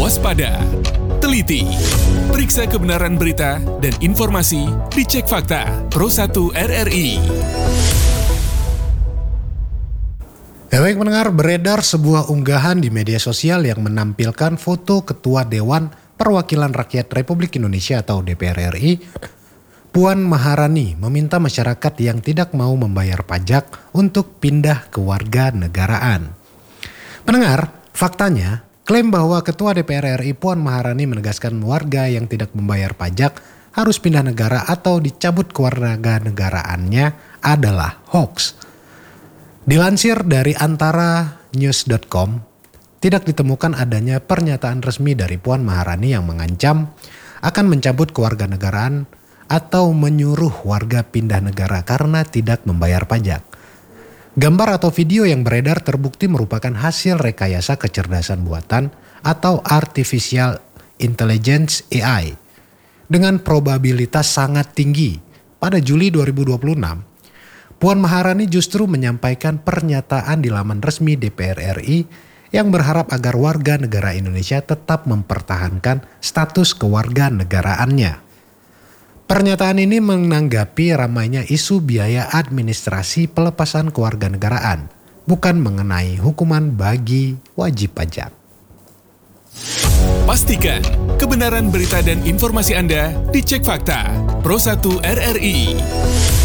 Waspada, teliti, periksa kebenaran berita dan informasi dicek fakta Pro1 RRI. Baik pendengar, beredar sebuah unggahan di media sosial yang menampilkan foto Ketua Dewan Perwakilan Rakyat Republik Indonesia atau DPR RI, Puan Maharani, meminta masyarakat yang tidak mau membayar pajak untuk pindah ke warga negaraan. Pendengar, faktanya, klaim bahwa Ketua DPR RI Puan Maharani menegaskan warga yang tidak membayar pajak harus pindah negara atau dicabut kewarganegaraannya adalah hoax. Dilansir dari antaranews.com, tidak ditemukan adanya pernyataan resmi dari Puan Maharani yang mengancam akan mencabut kewarganegaraan atau menyuruh warga pindah negara karena tidak membayar pajak. Gambar atau video yang beredar terbukti merupakan hasil rekayasa kecerdasan buatan atau artificial intelligence AI dengan probabilitas sangat tinggi. Pada Juli 2026, Puan Maharani justru menyampaikan pernyataan di laman resmi DPR RI yang berharap agar warga negara Indonesia tetap mempertahankan status kewarganegaraannya. Pernyataan ini menanggapi ramainya isu biaya administrasi pelepasan kewarganegaraan, bukan mengenai hukuman bagi wajib pajak. Pastikan kebenaran berita dan informasi Anda dicek fakta Pro1 RRI.